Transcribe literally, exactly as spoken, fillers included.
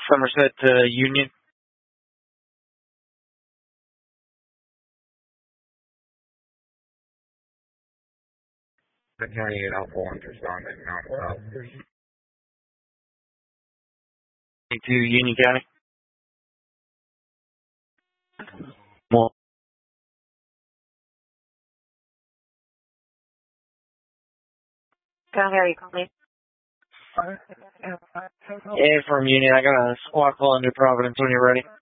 Somerset to Union. The county eight Alpha one responding, Mount South. To Union County. Well, Can I hear you, please? yeah, from Union. I got a squad call in New Providence when you're ready.